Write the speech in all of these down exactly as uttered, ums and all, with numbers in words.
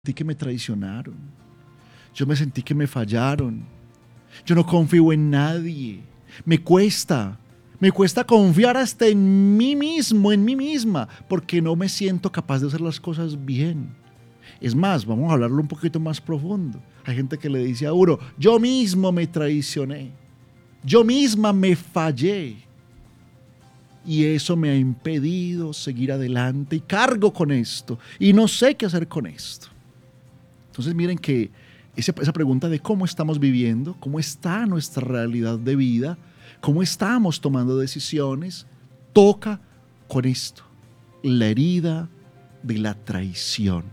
sentí que me traicionaron. Yo me sentí que me fallaron. Yo no confío en nadie. Me cuesta. Me cuesta confiar hasta en mí mismo, en mí misma, porque no me siento capaz de hacer las cosas bien. Es más, vamos a hablarlo un poquito más profundo. Hay gente que le dice a uno, yo mismo me traicioné. Yo misma me fallé. Y eso me ha impedido seguir adelante y cargo con esto. Y no sé qué hacer con esto. Entonces miren que esa, esa pregunta de cómo estamos viviendo, cómo está nuestra realidad de vida, cómo estamos tomando decisiones, toca con esto, la herida de la traición.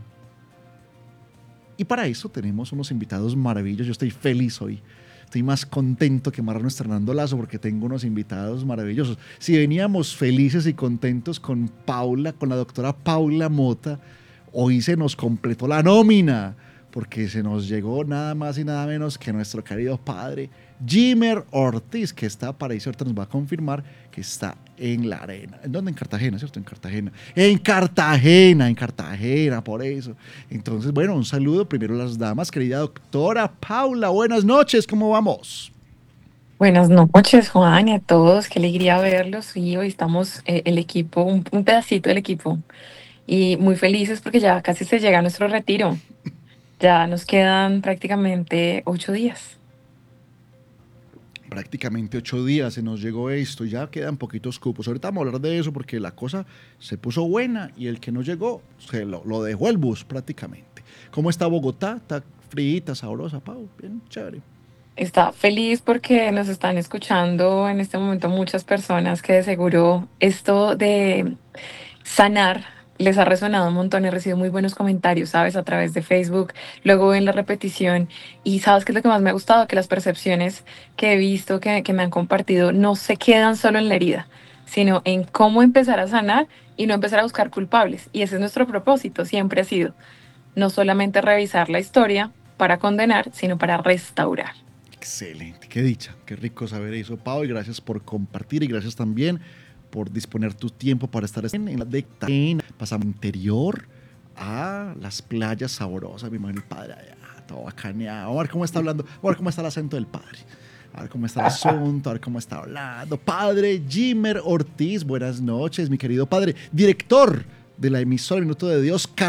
Y para eso tenemos unos invitados maravillosos. Yo estoy feliz hoy. Estoy más contento que Marrano estrenando Lazo porque tengo unos invitados maravillosos. Si veníamos felices y contentos con Paula, con la doctora Paula Mota, hoy se nos completó la nómina porque se nos llegó nada más y nada menos que nuestro querido padre Jimer Ortiz, que está para ahí, ¿cierto? Nos va a confirmar que está en la arena. ¿En dónde? En Cartagena, ¿cierto? En Cartagena. En Cartagena, en Cartagena, por eso. Entonces, bueno, un saludo primero a las damas. Querida doctora Paula, buenas noches, ¿cómo vamos? Buenas noches, Juan, y a todos. Qué alegría verlos. Y hoy estamos eh, el equipo, un, un pedacito del equipo. Y muy felices porque ya casi se llega nuestro retiro. Ya nos quedan prácticamente ocho días. Prácticamente ocho días se nos llegó esto, ya quedan poquitos cupos. Ahorita vamos a hablar de eso porque la cosa se puso buena y el que no llegó se lo, lo dejó el bus prácticamente. ¿Cómo está Bogotá? ¿Está fríita, sabrosa, Pau? Bien, chévere. Está feliz porque nos están escuchando en este momento muchas personas que de seguro esto de sanar les ha resonado un montón. He recibido muy buenos comentarios, ¿sabes? A través de Facebook, luego en la repetición. Y ¿sabes qué es lo que más me ha gustado? Que las percepciones que he visto, que, que me han compartido, no se quedan solo en la herida, sino en cómo empezar a sanar y no empezar a buscar culpables. Y ese es nuestro propósito, siempre ha sido. No solamente revisar la historia para condenar, sino para restaurar. Excelente, qué dicha, qué rico saber eso, Pau, y gracias por compartir y gracias también por disponer tu tiempo para estar en la de pasamos interior a las playas sabrosas, mi imagino el padre allá, todo bacaneado. Vamos a ver cómo está hablando, vamos a ver cómo está el acento del padre, a ver cómo está el asunto, a ver cómo está hablando. Padre Jimer Ortiz, buenas noches, mi querido padre, director de la emisora Minuto de Dios,